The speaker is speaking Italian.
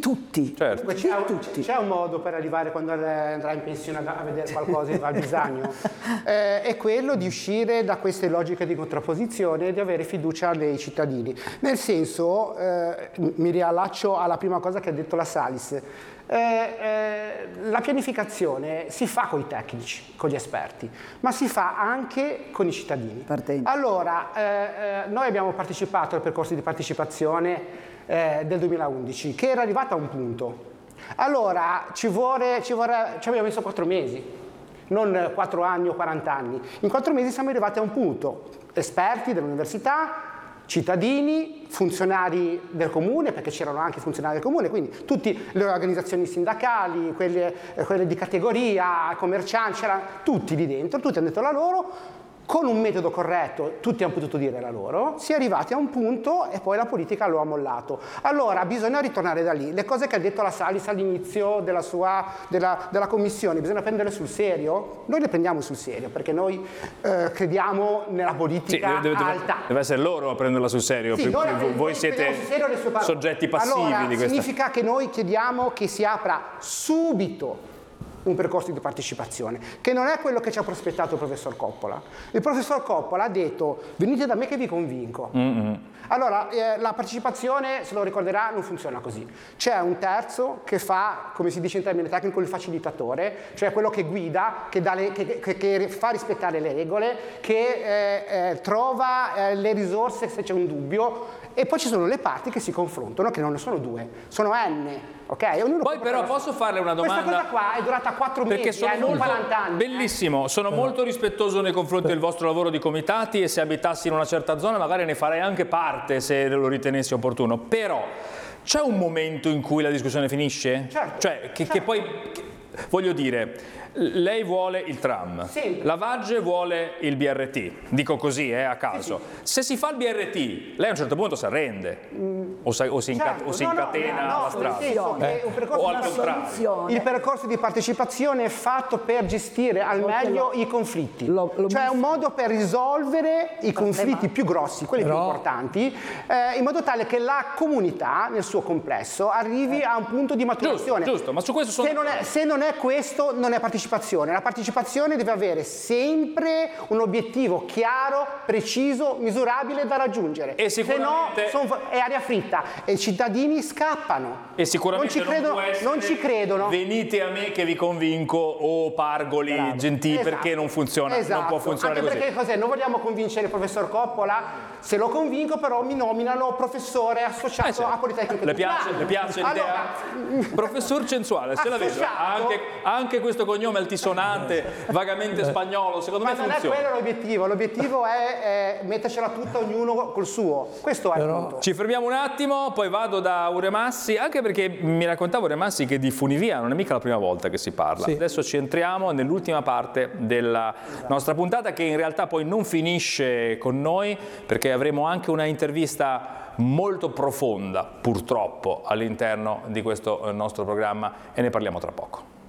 tutti. Certo. C'è un modo per arrivare quando andrà in pensione a vedere qualcosa e al bisogno, è quello di uscire da queste logiche di contrapposizione e di avere fiducia nei cittadini. Nel senso, mi riallaccio alla prima cosa che ha detto la Salis, la pianificazione si fa con i tecnici, con gli esperti, ma si fa anche con i cittadini. Allora, noi abbiamo partecipato al percorso di partecipazione del 2011, che era arrivato a un punto. Allora ci abbiamo messo 4 mesi, non 4 anni o 40 anni. In 4 mesi siamo arrivati a un punto, esperti dell'università, cittadini, funzionari del comune, perché c'erano anche funzionari del comune, quindi tutte le organizzazioni sindacali, quelle di categoria, commercianti, c'erano tutti lì dentro, tutti hanno detto la loro. Con un metodo corretto tutti hanno potuto dire la loro, si è arrivati a un punto e poi la politica lo ha mollato. Allora bisogna ritornare da lì. Le cose che ha detto la Salis all'inizio della commissione bisogna prenderle sul serio? Noi le prendiamo sul serio perché noi crediamo nella politica alta. Deve essere loro a prenderla sul serio, Sì, voi siete soggetti passivi allora, di questa. Significa che noi chiediamo che si apra subito un percorso di partecipazione, che non è quello che ci ha prospettato il professor Coppola. Il professor Coppola ha detto: venite da me che vi convinco. Allora, la partecipazione, se lo ricorderà, non funziona così. C'è un terzo che fa, come si dice in termine tecnico, il facilitatore, cioè quello che guida, che fa rispettare le regole, che trova le risorse se c'è un dubbio, e poi ci sono le parti che si confrontano, che non ne sono 2, sono N. Okay? Poi però posso farle una domanda? Questa cosa qua è durata 4 perché mesi, non 40 anni. Bellissimo, sono molto rispettoso nei confronti del vostro lavoro di comitati e se abitassi in una certa zona magari ne farei anche parte se lo ritenessi opportuno, però c'è un momento in cui la discussione finisce? Certo. Cioè che poi, voglio dire, lei vuole il tram, Sempre. la Vagge vuole il BRT, dico così a caso. Se si fa il BRT, lei a un certo punto si arrende o si incatena alla strada, o al contrario. Il percorso di partecipazione è fatto per gestire al meglio i conflitti, cioè un modo per risolvere i conflitti più grossi, quelli più importanti, in modo tale che la comunità nel suo complesso arrivi a un punto di maturazione. Giusto, ma su questo sono se non è questo, non è partecipazione. La partecipazione deve avere sempre un obiettivo chiaro, preciso, misurabile da raggiungere. E sicuramente se no è aria fritta e i cittadini scappano. E sicuramente non ci credono. Venite a me che vi convinco o Pargoli, Gentili, perché non funziona, non può funzionare anche così. Perché cos'è? Non vogliamo convincere il professor Coppola, se lo convinco però mi nominano professore associato a Politecnico. Le piace l'idea? Professor Censuale, se la vedo, anche questo cognome altisonante, vagamente spagnolo, secondo me funziona. Ma non è quello l'obiettivo è mettercela tutta ognuno col suo, questo è il punto. Ci fermiamo un attimo, poi vado da Uremassi, anche perché mi raccontava Uremassi che di funivia non è mica la prima volta che si parla. Adesso ci entriamo nell'ultima parte della nostra puntata, che in realtà poi non finisce con noi, perché avremo anche una intervista molto profonda, purtroppo, all'interno di questo nostro programma, e ne parliamo tra poco.